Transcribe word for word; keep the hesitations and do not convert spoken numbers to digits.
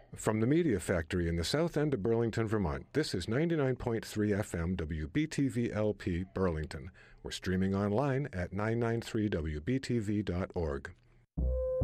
From the Media Factory in the south end of Burlington, Vermont, this is ninety-nine point three F M W B T V L P Burlington. We're streaming online at nine ninety-three W B T V dot org.